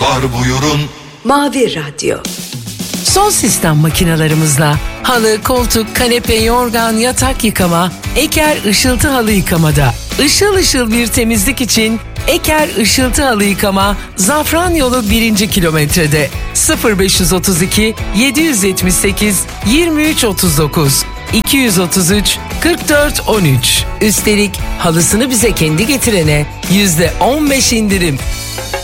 var buyurun. Mavi Radyo. Son sistem makinalarımızla halı, koltuk, kanepe, yorgan, yatak yıkama, Eker Işıltı Halı Yıkamada. Işıl ışıl bir temizlik için Eker Işıltı Halı Yıkama, Zafranyolu 1. kilometrede. 0532 778 2339 233 44 13. Üstelik halısını bize kendi getirene %15 indirim.